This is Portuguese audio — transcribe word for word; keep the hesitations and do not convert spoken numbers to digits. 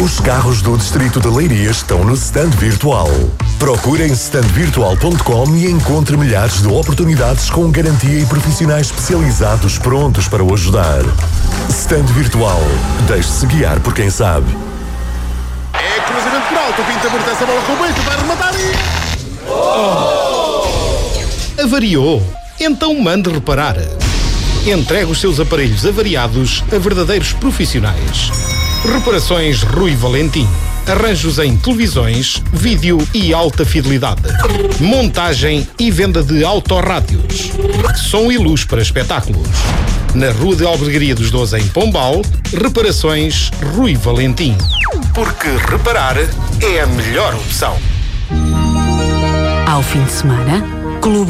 Os carros do Distrito de Leiria estão no Stand Virtual. Procure em stand virtual ponto com e encontre milhares de oportunidades com garantia e profissionais especializados prontos para o ajudar. Stand Virtual. Deixe-se guiar por quem sabe. É cruzamento por alto. O Pinto amortece essa bola com o peito. Vai rematar e... Oh. Avariou? Então mande reparar. Entregue os seus aparelhos avariados a verdadeiros profissionais. Reparações Rui Valentim. Arranjos em televisões, vídeo e alta fidelidade. Montagem e venda de autorrádios. Som e luz para espetáculos. Na Rua de Albergaria dos Doze, em Pombal, Reparações Rui Valentim. Porque reparar é a melhor opção. Ao fim de semana, Clube